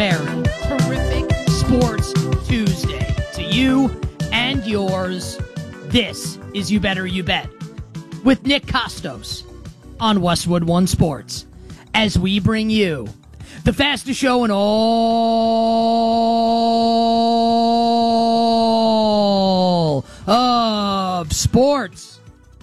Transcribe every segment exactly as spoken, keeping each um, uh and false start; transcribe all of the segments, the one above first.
Merry, terrific Sports Tuesday to you and yours. This is You Better You Bet with Nick Costos on Westwood One Sports as we bring you the fastest show in all of sports.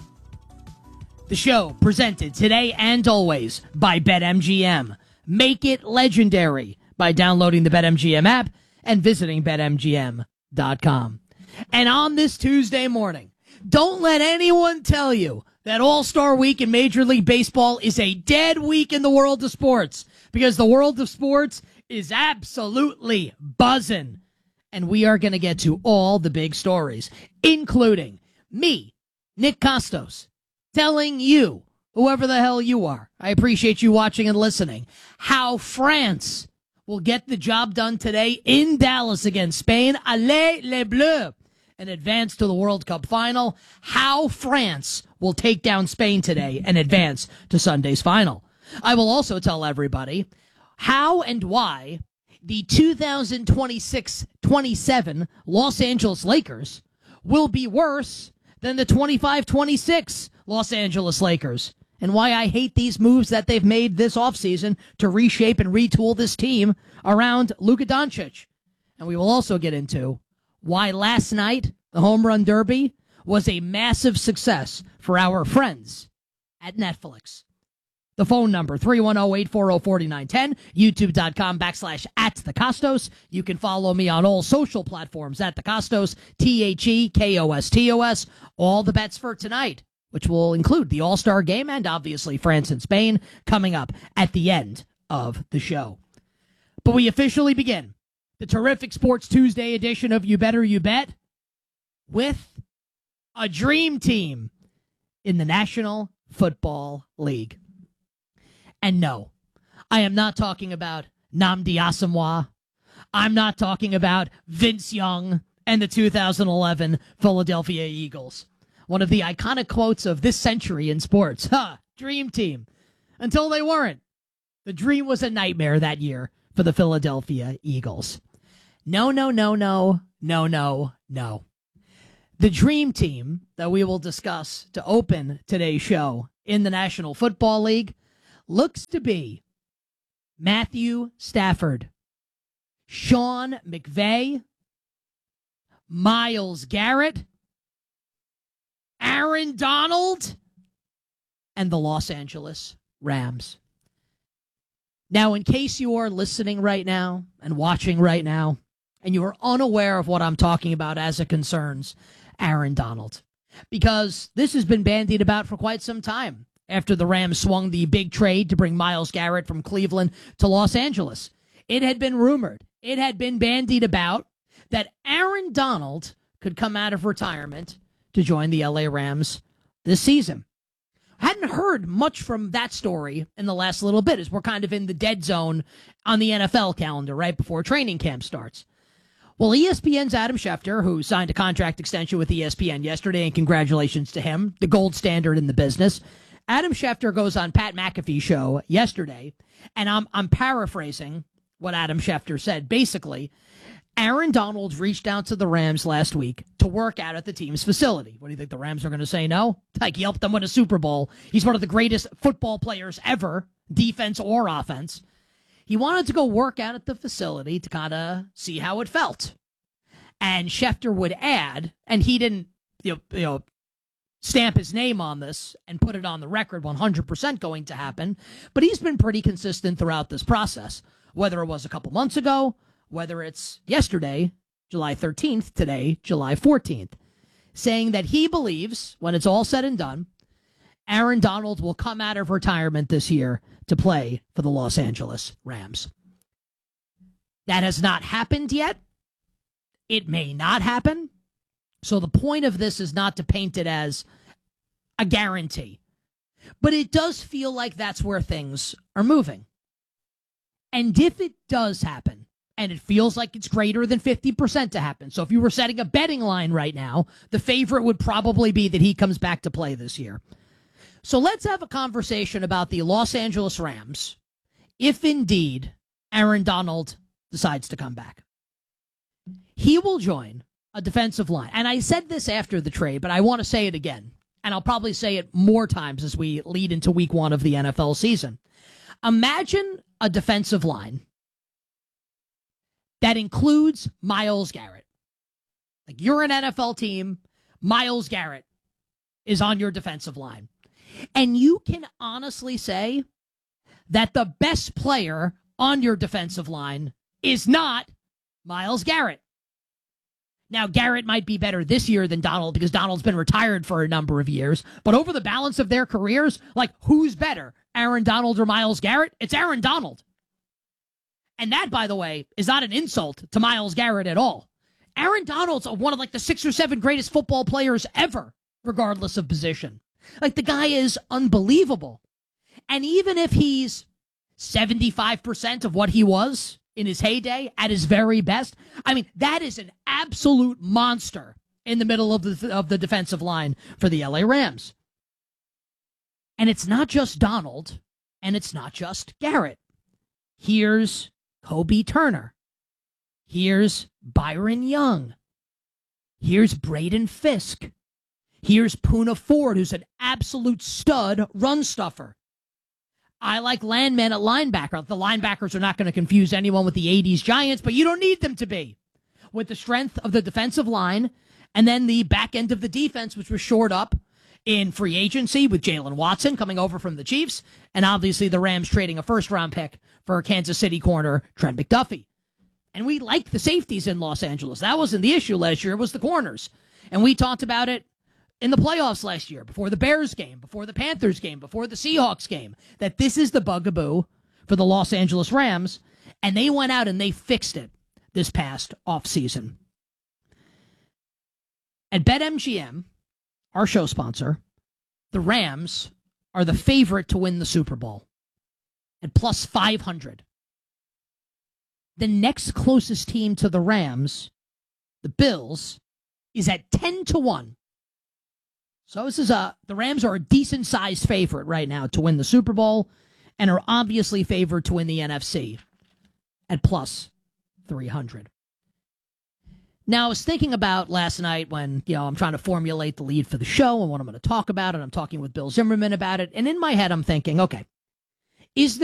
The show presented today and always by BetMGM. Make it legendary by downloading the BetMGM app and visiting Bet M G M dot com. And on this Tuesday morning, don't let anyone tell you that All-Star Week in Major League Baseball is a dead week in the world of sports, because the world of sports is absolutely buzzing. And we are going to get to all the big stories, including me, Nick Costos, telling you, whoever the hell you are, I appreciate you watching and listening, how France will get the job done today in Dallas against Spain. Allez les Bleus! And advance to the World Cup final. How France will take down Spain today and advance to Sunday's final. I will also tell everybody how and why the two thousand twenty-six twenty-seven Los Angeles Lakers will be worse than the twenty-five twenty-six Los Angeles Lakers, and why I hate these moves that they've made this offseason to reshape and retool this team around Luka Doncic. And we will also get into why last night the Home Run Derby was a massive success for our friends at Netflix. The phone number, three one zero, eight four zero, four nine one zero, youtube.com backslash at the Costos. You can follow me on all social platforms at the Costos, T H E K O S T O S. All the bets for tonight, which will include the All-Star Game and obviously France and Spain, coming up at the end of the show. But we officially begin the terrific Sports Tuesday edition of You Better You Bet with a dream team in the National Football League. And no, I am not talking about Nnamdi Asomugha. I'm not talking about Vince Young and the two thousand eleven Philadelphia Eagles. One of the iconic quotes of this century in sports. Huh, dream team. Until they weren't. The dream was a nightmare that year for the Philadelphia Eagles. No, no, no, no, no, no, no. The dream team that we will discuss to open today's show in the National Football League looks to be Matthew Stafford, Sean McVay, Myles Garrett, Aaron Donald, and the Los Angeles Rams. Now, in case you are listening right now and watching right now, and you are unaware of what I'm talking about as it concerns Aaron Donald, because this has been bandied about for quite some time after the Rams swung the big trade to bring Myles Garrett from Cleveland to Los Angeles. It had been rumored, it had been bandied about that Aaron Donald could come out of retirement to join the L A Rams this season. Hadn't heard much from that story in the last little bit, as we're kind of in the dead zone on the N F L calendar right before training camp starts. Well, E S P N's Adam Schefter, who signed a contract extension with E S P N yesterday, and congratulations to him, the gold standard in the business. Adam Schefter goes on Pat McAfee's show yesterday, and I'm I'm paraphrasing what Adam Schefter said. Basically, Aaron Donald reached out to the Rams last week to work out at the team's facility. What do you think, the Rams are going to say no? Like, he helped them win a Super Bowl. He's one of the greatest football players ever, defense or offense. He wanted to go work out at the facility to kind of see how it felt. And Schefter would add, and he didn't you know, you know, stamp his name on this and put it on the record, one hundred percent going to happen, but he's been pretty consistent throughout this process, whether it was a couple months ago, whether it's yesterday, July thirteenth, today, July fourteenth, saying that he believes, when it's all said and done, Aaron Donald will come out of retirement this year to play for the Los Angeles Rams. That has not happened yet. It may not happen. So the point of this is not to paint it as a guarantee. But it does feel like that's where things are moving. And if it does happen, and it feels like it's greater than fifty percent to happen, so if you were setting a betting line right now, the favorite would probably be that he comes back to play this year. So let's have a conversation about the Los Angeles Rams, if indeed Aaron Donald decides to come back. He will join a defensive line. And I said this after the trade, but I want to say it again. And I'll probably say it more times as we lead into week one of the N F L season. Imagine a defensive line that includes Myles Garrett. Like, you're an N F L team, Myles Garrett is on your defensive line. And you can honestly say that the best player on your defensive line is not Myles Garrett. Now, Garrett might be better this year than Donald because Donald's been retired for a number of years. But over the balance of their careers, like, who's better, Aaron Donald or Myles Garrett? It's Aaron Donald. And that, by the way, is not an insult to Myles Garrett at all. Aaron Donald's one of, like, the six or seven greatest football players ever, regardless of position. Like, the guy is unbelievable. And even if he's seventy-five percent of what he was in his heyday, at his very best, I mean, that is an absolute monster in the middle of the of the defensive line for the L A Rams. And it's not just Donald, and it's not just Garrett. Here's Kobe Turner. Here's Byron Young. Here's Braden Fisk. Here's Poona Ford, who's an absolute stud run stuffer. I like Landman at linebacker. The linebackers are not going to confuse anyone with the eighties Giants, but you don't need them to be. With the strength of the defensive line and then the back end of the defense, which was shored up in free agency with Jalen Watson coming over from the Chiefs, and obviously the Rams trading a first-round pick for Kansas City corner Trent McDuffie. And we like the safeties in Los Angeles. That wasn't the issue last year. It was the corners. And we talked about it in the playoffs last year, before the Bears game, before the Panthers game, before the Seahawks game, that this is the bugaboo for the Los Angeles Rams, and they went out and they fixed it this past offseason. At BetMGM, our show sponsor, the Rams are the favorite to win the Super Bowl at plus five hundred. The next closest team to the Rams, the Bills, is at ten to one. So this is a the Rams are a decent-sized favorite right now to win the Super Bowl and are obviously favored to win the N F C at plus three hundred. Now, I was thinking about last night when, you know, I'm trying to formulate the lead for the show and what I'm going to talk about, and I'm talking with Bill Zimmerman about it. And in my head, I'm thinking, okay, is there